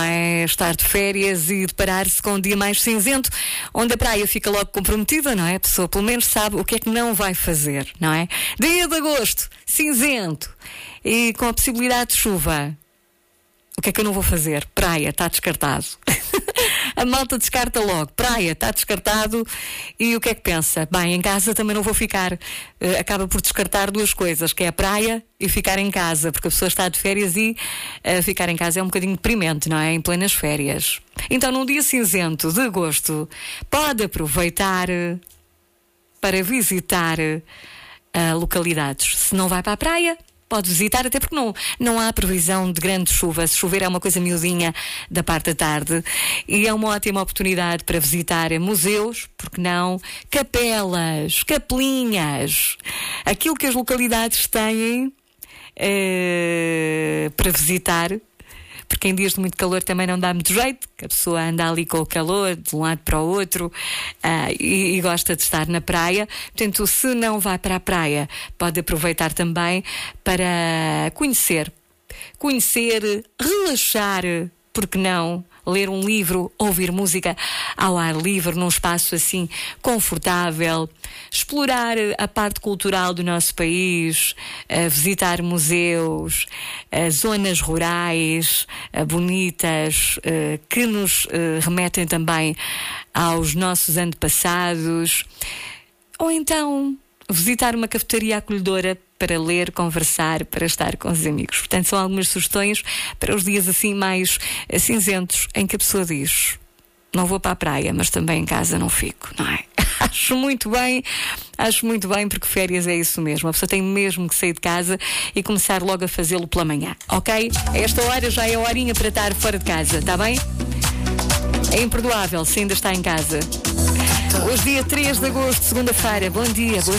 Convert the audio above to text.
É estar de férias e deparar-se com um dia mais cinzento, onde a praia fica logo comprometida, não é? A pessoa pelo menos sabe o que é que não vai fazer, não é? Dia de agosto, cinzento e com a possibilidade de chuva. O que é que eu não vou fazer? Praia, está descartado. A malta descarta logo. Praia, está descartado. E o que é que pensa? Bem, em casa também não vou ficar. Acaba por descartar duas coisas, que é a praia e ficar em casa, porque a pessoa está de férias e ficar em casa é um bocadinho deprimente, não é? Em plenas férias. Então, num dia cinzento de agosto, pode aproveitar para visitar localidades. Se não vai para a praia, pode visitar, até porque não há previsão de grande chuva. Se chover é uma coisa miudinha da parte da tarde. E é uma ótima oportunidade para visitar museus, porque não, capelas, capelinhas. Aquilo que as localidades têm para visitar. Porque em dias de muito calor também não dá muito jeito, que a pessoa anda ali com o calor de um lado para o outro e gosta de estar na praia. Portanto, se não vai para a praia, pode aproveitar também para conhecer, relaxar, porque não? Ler um livro, ouvir música ao ar livre, num espaço assim confortável, explorar a parte cultural do nosso país, visitar museus, zonas rurais bonitas, que nos remetem também aos nossos antepassados, ou então visitar uma cafetaria acolhedora para ler, conversar, para estar com os amigos. Portanto, são algumas sugestões para os dias assim mais cinzentos, em que a pessoa diz: não vou para a praia, mas também em casa não fico, não é? Acho muito bem, porque férias é isso mesmo. A pessoa tem mesmo que sair de casa e começar logo a fazê-lo pela manhã, ok? A esta hora já é a horinha para estar fora de casa, está bem? É imperdoável se ainda está em casa. Hoje, dia 3 de agosto, segunda-feira. Bom dia, boa